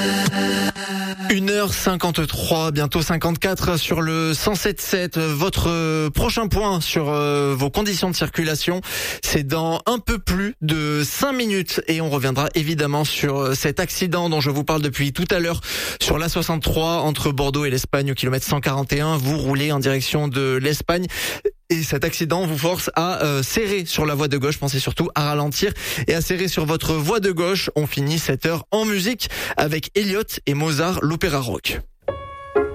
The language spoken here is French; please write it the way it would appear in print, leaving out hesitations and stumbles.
1h53, bientôt 54 sur le 107.7. Votre prochain point sur vos conditions de circulation, c'est dans un peu plus de 5 minutes. Et on reviendra évidemment sur cet accident dont je vous parle depuis tout à l'heure sur l'A63 entre Bordeaux et l'Espagne au kilomètre 141. Vous roulez en direction de l'Espagne. Et cet accident vous force à serrer sur la voie de gauche. Pensez surtout à ralentir et à serrer sur votre voie de gauche. On finit cette heure en musique avec Elliott et Mozart, l'opéra rock.